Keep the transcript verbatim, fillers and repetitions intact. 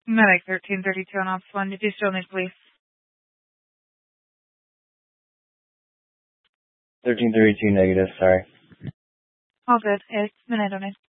Medic thirteen thirty-two on Ops one. Did you still need police? thirteen thirty-two negative, sorry. All good. It's minute on it.